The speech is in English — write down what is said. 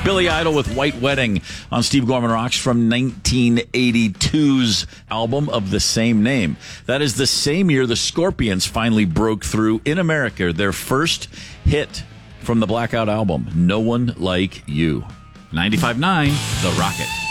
Billy Idol with White Wedding on Steve Gorman Rocks from 1982's album of the same name. That is the same year the Scorpions finally broke through in America, their first hit from the Blackout album, No One Like You. 95.9, The Rocket.